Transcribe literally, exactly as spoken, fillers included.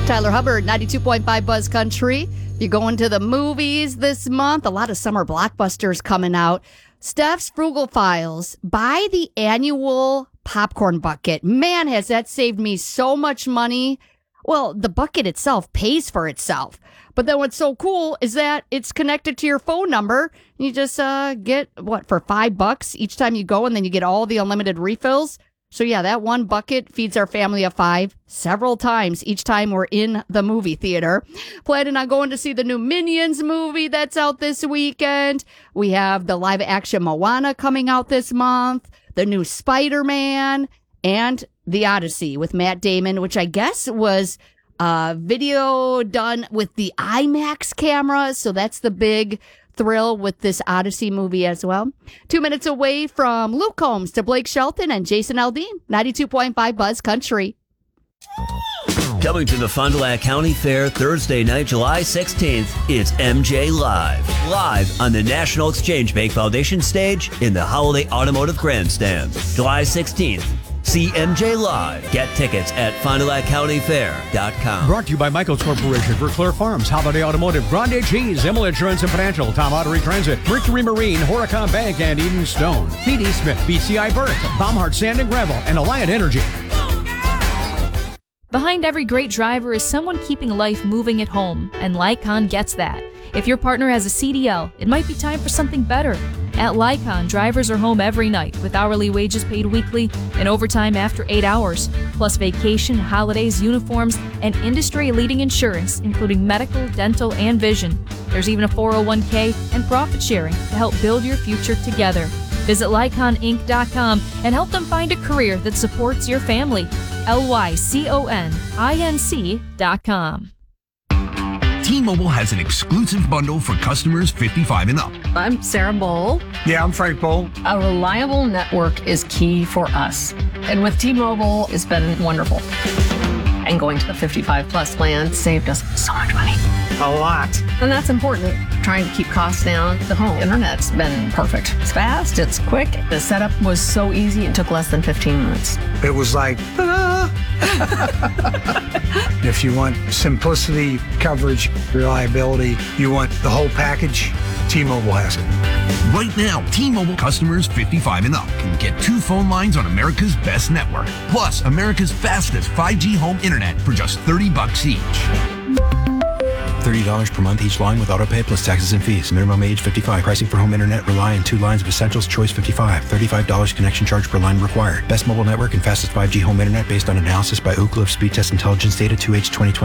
Tyler Hubbard, ninety-two point five Buzz Country. You're going to the movies this month. A lot of summer blockbusters coming out. Steph's Frugal Files. Buy the annual popcorn bucket. Man, has that saved me so much money. Well, the bucket itself pays for itself. But then what's so cool is that it's connected to your phone number. You just uh, get, what, for five bucks each time you go, and then you get all the unlimited refills. So yeah, that one bucket feeds our family of five several times each time we're in the movie theater. Planning on going to see the new Minions movie that's out this weekend. We have the live action Moana coming out this month, the new Spider-Man, and The Odyssey with Matt Damon, which I guess was uh, video done with the IMAX camera. So that's the big thrill with this Odyssey movie as well. Two minutes away from Luke Combs to Blake Shelton and Jason Aldean. ninety-two point five Buzz Country. Coming to the Fond du Lac County Fair Thursday night, July sixteenth, it's M J Live. Live on the National Exchange Bank Foundation stage in the Holiday Automotive Grandstand. July sixteenth. See M J Live. Get tickets at fond du lac county fair dot com. Brought to you by Michaels Corporation for Claire Farms, Holiday Automotive, Grande Cheese, Himmel Insurance and Financial, Tom Ottery Transit, Mercury Marine, Horicon Bank, and Eden Stone. P D Smith, B C I Birth, Baumhart Sand and Gravel, and Alliant Energy. Behind every great driver is someone keeping life moving at home, and Lycon gets that. If your partner has a C D L, it might be time for something better. At Lycon, drivers are home every night with hourly wages paid weekly and overtime after eight hours, plus vacation, holidays, uniforms, and industry-leading insurance, including medical, dental, and vision. There's even a four oh one k and profit sharing to help build your future together. Visit Lycon Inc dot com and help them find a career that supports your family. L Y C O N I N C dot com. T-Mobile has an exclusive bundle for customers fifty-five and up. I'm Sarah Bowl. Yeah, I'm Frank Bowl. A reliable network is key for us. And with T-Mobile, it's been wonderful. And going to the fifty-five plus plan saved us so much money. A lot. And that's important. Trying to keep costs down. The home internet's been perfect. It's fast, it's quick. The setup was so easy, it took less than fifteen minutes. It was like, ta-da! If you want simplicity, coverage, reliability, you want the whole package, T-Mobile has it. Right now, T-Mobile customers fifty-five and up can get two phone lines on America's best network, plus America's fastest five G home internet for just thirty bucks each. thirty dollars per month each line with autopay plus taxes and fees. Minimum age fifty-five. Pricing for home internet rely on two lines of Essentials Choice fifty-five. thirty-five dollars connection charge per line required. Best mobile network and fastest five G home internet based on analysis by Ookla of Speed Test Intelligence Data two H twenty twenty.